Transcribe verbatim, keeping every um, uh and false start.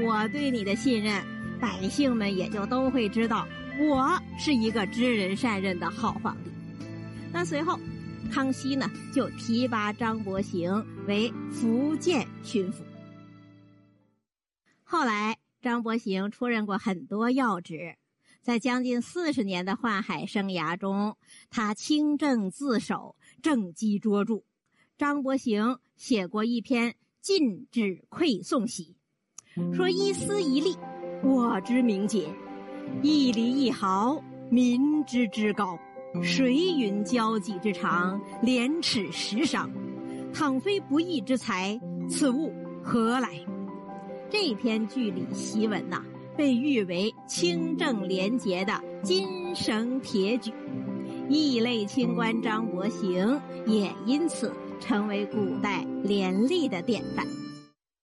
我对你的信任，百姓们也就都会知道我是一个知人善任的好皇帝。那随后康熙呢就提拔张伯行为福建巡抚。后来张伯行出任过很多要职，在将近四十年的宦海生涯中，他清正自守，政绩卓著。张伯行写过一篇《禁止馈送檄》，说一丝一粒，我之明节；一厘一毫，民之之高。谁云交己之长，廉耻实伤？倘非不义之财，此物何来？这篇据理檄文呐、啊，被誉为清正廉洁的金绳铁举。异类清官张伯行也因此成为古代廉吏的典范。